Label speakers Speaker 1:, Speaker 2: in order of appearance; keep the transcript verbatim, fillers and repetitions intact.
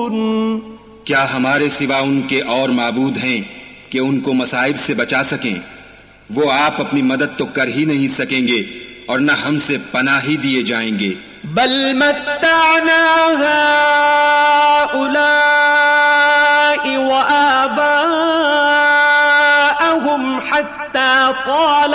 Speaker 1: क्या हमारे सिवा उनके और माबूद हैं कि उनको मसाइब से बचा सकें? वो आप अपनी मदद तो कर ही नहीं सकेंगे और न हमसे पनाह ही दिए जाएंगे।
Speaker 2: बल मत्ताना हाउलाई व आबाअहुम हत्ता ताला